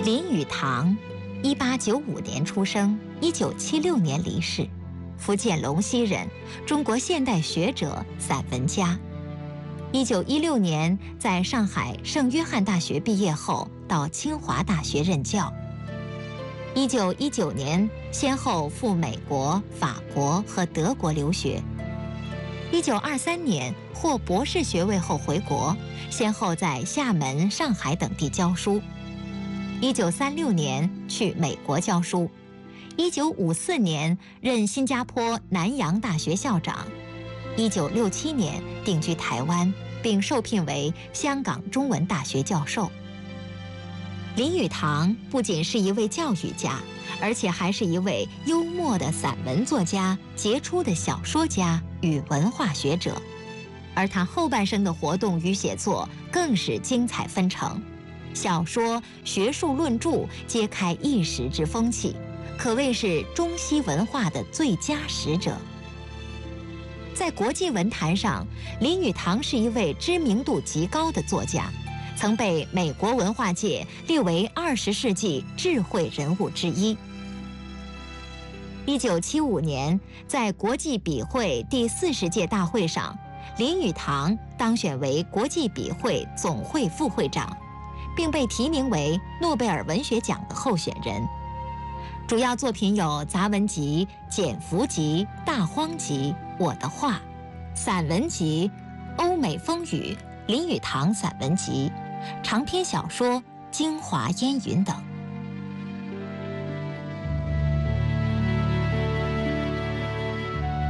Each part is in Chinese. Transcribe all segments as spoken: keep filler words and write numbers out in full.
林语堂，一八九五年出生，一九七六年离世，福建龙溪人，中国现代学者、散文家。一九一六年在上海圣约翰大学毕业后，到清华大学任教。一九一九年先后赴美国、法国和德国留学。一九二三年获博士学位后回国，先后在厦门、上海等地教书。一九三六年去美国教书，一九五四年任新加坡南洋大学校长，一九六七年定居台湾，并受聘为香港中文大学教授。林语堂不仅是一位教育家，而且还是一位幽默的散文作家、杰出的小说家与文化学者，而他后半生的活动与写作更是精彩纷呈。小说、学术论著皆开一时之风气，可谓是中西文化的最佳使者。在国际文坛上，林语堂是一位知名度极高的作家，曾被美国文化界列为二十世纪智慧人物之一。一九七五年，在国际笔会第四十届大会上，林语堂当选为国际笔会总会副会长，并被提名为诺贝尔文学奖的候选人。主要作品有杂文集《简福集》《大荒集》《我的画》，散文集《欧美风雨》《林语堂散文集》，长篇小说《京华烟云》等。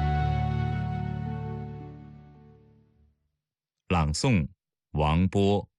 朗诵：王波。